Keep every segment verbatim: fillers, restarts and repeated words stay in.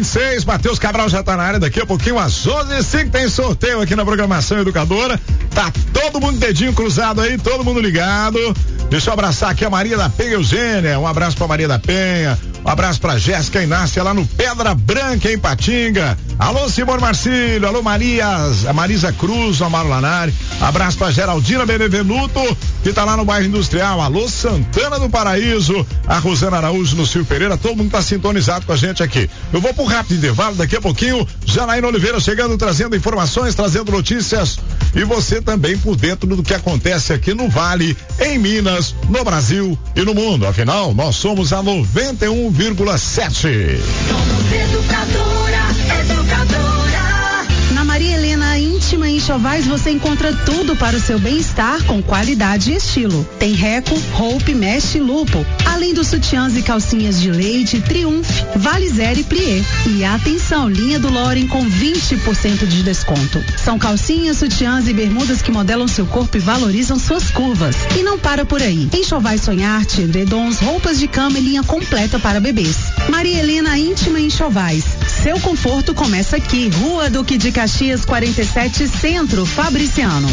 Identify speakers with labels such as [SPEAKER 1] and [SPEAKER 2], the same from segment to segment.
[SPEAKER 1] e seis, Matheus Cabral já tá na área, daqui a pouquinho às onze e cinco tem sorteio aqui na programação educadora. Tá todo mundo dedinho cruzado aí, todo mundo ligado. Deixa eu abraçar aqui a Maria da Penha Eugênia, um abraço pra Maria da Penha, um abraço pra Jéssica Inácia lá no Pedra Branca em Patinga. Alô Simone Marcílio, alô Maria, a Marisa Cruz, o Amaro Lanari, abraço pra Geraldina Benevenuto, que tá lá no bairro Industrial. Alô Santana do Paraíso, a Rosana Araújo no Silvio Pereira, todo mundo tá sintonizado com a gente aqui. Eu vou pro rápido intervalo, daqui a pouquinho, Janaína Oliveira chegando, trazendo informações, trazendo notícias, e você também por dentro do que acontece aqui no Vale, em Minas, no Brasil e no mundo. Afinal, nós somos a noventa e um vírgula sete.
[SPEAKER 2] Somos educadora, educadora.
[SPEAKER 3] Na Maria Helena Íntima Enxovais você encontra tudo para o seu bem-estar com qualidade e estilo. Tem Reco, Hope, Mesh e Lupo, além dos sutiãs e calcinhas de leite, Triumph, Valizer e Plié. E atenção, linha do Loren com vinte por cento de desconto. São calcinhas, sutiãs e bermudas que modelam seu corpo e valorizam suas curvas. E não para por aí. Enxovais Sonharte, edredons, roupas de cama e linha completa para bebês. Maria Helena Íntima Enxovais. Seu conforto começa aqui. Rua Duque de Caxias quarenta e sete, Centro, Fabriciano.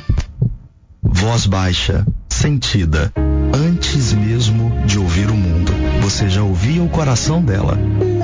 [SPEAKER 4] Voz baixa, sentida, antes mesmo de ouvir o mundo, você já ouvia o coração dela.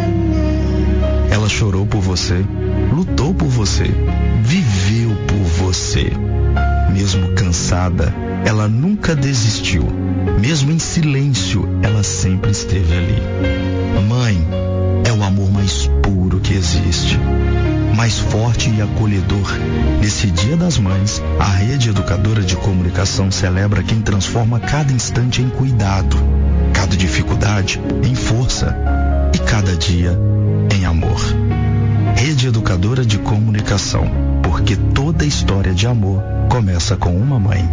[SPEAKER 4] Ela chorou por você, lutou por você, viveu por você. Mesmo cansada, ela nunca desistiu. Mesmo em silêncio, ela sempre esteve ali. Mãe é o amor mais puro que existe, mais forte e acolhedor. Nesse Dia das Mães, a Rede Educadora de Comunicação celebra quem transforma cada instante em cuidado, cada dificuldade em força e cada dia em amor. Rede Educadora de Comunicação, porque toda história de amor começa com uma mãe.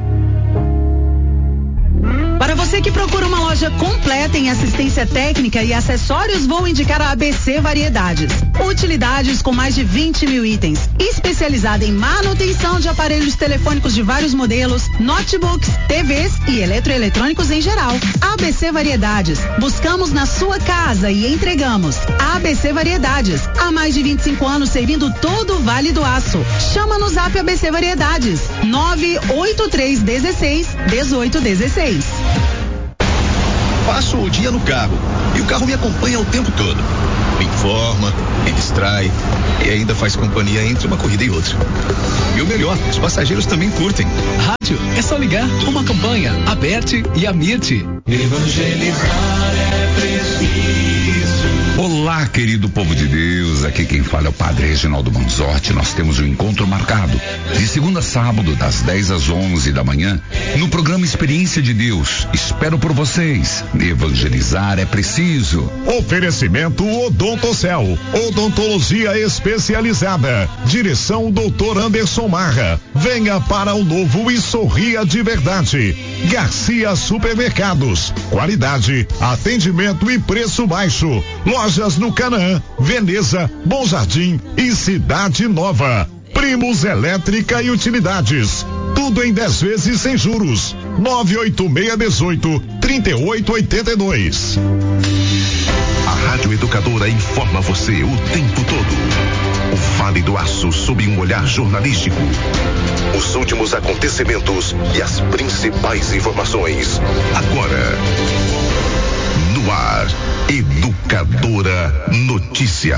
[SPEAKER 3] Para você que procura uma loja completa em assistência técnica e acessórios, vou indicar a A B C Variedades. Utilidades com mais de vinte mil itens. Especializada em manutenção de aparelhos telefônicos de vários modelos, notebooks, T Vs e eletroeletrônicos em geral. A B C Variedades. Buscamos na sua casa e entregamos. A B C Variedades. Há mais de vinte e cinco anos servindo todo o Vale do Aço. Chama no Zap A B C Variedades. nove oito três um seis, um oito um seis.
[SPEAKER 5] Passo o dia no carro e o carro me acompanha o tempo todo. Me informa, me distrai e ainda faz companhia entre uma corrida e outra. E o melhor, os passageiros também curtem.
[SPEAKER 6] Rádio, é só ligar. Uma campanha, Aberte e Amirte.
[SPEAKER 2] Evangelizar é preciso.
[SPEAKER 7] Olá, querido povo de Deus, aqui quem fala é o Padre Reginaldo Manzotti. Nós temos um encontro marcado de segunda a sábado, das dez às onze da manhã, no programa Experiência de Deus. Espero por vocês. Evangelizar é preciso.
[SPEAKER 1] Oferecimento Odontocel, odontologia especializada. Direção doutor Anderson Marra. Venha para o novo e sorria de verdade. Garcia Supermercados, qualidade, atendimento e preço baixo. Lojas no Canaã, Veneza, Bom Jardim e Cidade Nova. Primos Elétrica e Utilidades. Tudo em dez vezes sem juros. nove oito seis um oito, três oito oito dois.
[SPEAKER 8] A Rádio Educadora informa você o tempo todo. O Vale do Aço sob um olhar jornalístico. Os últimos acontecimentos e as principais informações. Agora, no ar, Educadora Notícia.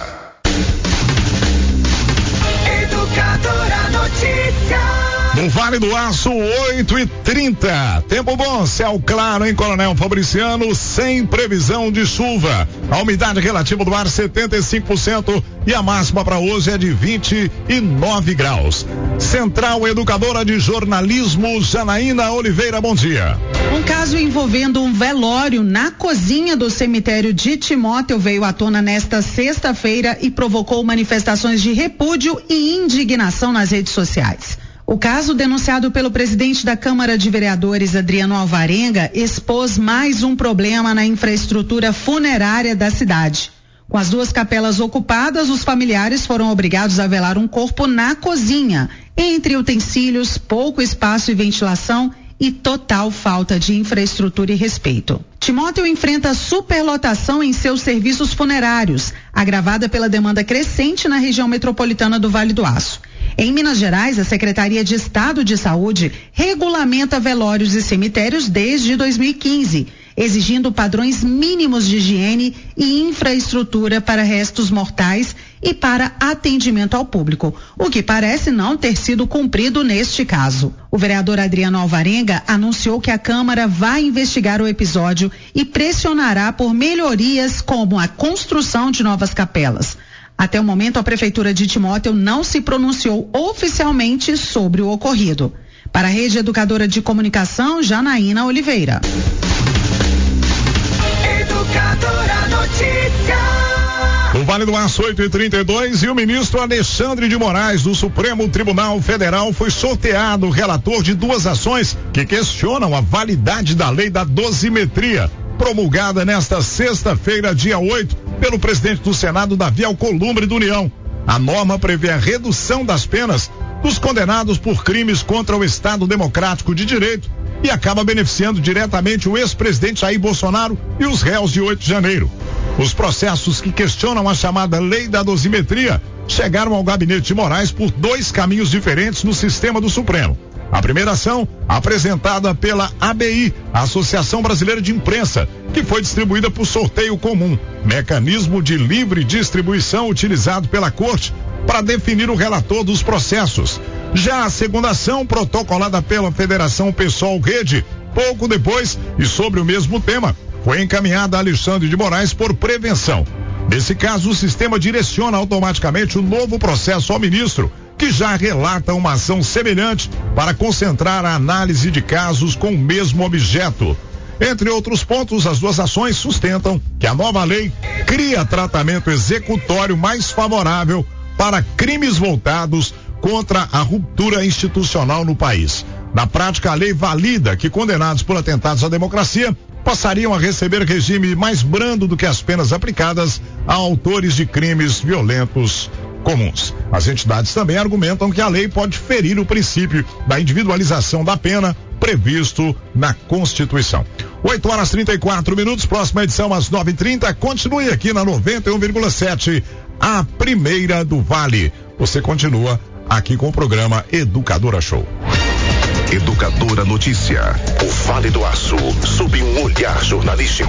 [SPEAKER 2] Educadora Notícia.
[SPEAKER 1] No Vale do Aço, oito e trinta. Tempo bom, céu claro, hein, Coronel Fabriciano, sem previsão de chuva. A umidade relativa do ar setenta e cinco por cento e a máxima para hoje é de vinte e nove graus. Central Educadora de Jornalismo, Janaína Oliveira, bom dia.
[SPEAKER 3] Um caso envolvendo um velório na cozinha do cemitério de Timóteo veio à tona nesta sexta-feira e provocou manifestações de repúdio e indignação nas redes sociais. O caso, denunciado pelo presidente da Câmara de Vereadores, Adriano Alvarenga, expôs mais um problema na infraestrutura funerária da cidade. Com as duas capelas ocupadas, os familiares foram obrigados a velar um corpo na cozinha, entre utensílios, pouco espaço e ventilação e total falta de infraestrutura e respeito. Timóteo enfrenta superlotação em seus serviços funerários, agravada pela demanda crescente na região metropolitana do Vale do Aço. Em Minas Gerais, a Secretaria de Estado de Saúde regulamenta velórios e cemitérios desde dois mil e quinze, exigindo padrões mínimos de higiene e infraestrutura para restos mortais e para atendimento ao público, o que parece não ter sido cumprido neste caso. O vereador Adriano Alvarenga anunciou que a Câmara vai investigar o episódio e pressionará por melhorias como a construção de novas capelas. Até o momento, a Prefeitura de Timóteo não se pronunciou oficialmente sobre o ocorrido. Para a Rede Educadora de Comunicação, Janaína Oliveira.
[SPEAKER 2] Educadora Notícia.
[SPEAKER 1] O Vale do Aço oito e trinta e dois e o ministro Alexandre de Moraes do Supremo Tribunal Federal foi sorteado relator de duas ações que questionam a validade da lei da dosimetria, promulgada nesta sexta-feira, dia oito, pelo presidente do Senado, Davi Alcolumbre do União. A norma prevê a redução das penas dos condenados por crimes contra o Estado Democrático de Direito e acaba beneficiando diretamente o ex-presidente Jair Bolsonaro e os réus de oito de janeiro. Os processos que questionam a chamada lei da dosimetria chegaram ao gabinete de Moraes por dois caminhos diferentes no sistema do Supremo. A primeira ação, apresentada pela A B I, a Associação Brasileira de Imprensa, que foi distribuída por sorteio comum, mecanismo de livre distribuição utilizado pela Corte para definir o relator dos processos. Já a segunda ação, protocolada pela Federação Pessoal Rede, pouco depois e sobre o mesmo tema, foi encaminhada a Alexandre de Moraes por prevenção. Nesse caso, o sistema direciona automaticamente o novo processo ao ministro, que já relata uma ação semelhante para concentrar a análise de casos com o mesmo objeto. Entre outros pontos, as duas ações sustentam que a nova lei cria tratamento executório mais favorável para crimes voltados contra a ruptura institucional no país. Na prática, a lei valida que condenados por atentados à democracia passariam a receber regime mais brando do que as penas aplicadas a autores de crimes violentos comuns. As entidades também argumentam que a lei pode ferir o princípio da individualização da pena previsto na Constituição. oito horas e trinta e quatro minutos, próxima edição às nove e trinta. Continue aqui na noventa e um vírgula sete, a primeira do Vale. Você continua aqui com o programa Educadora Show.
[SPEAKER 8] Educadora Notícia. O Vale do Aço, sob um olhar jornalístico.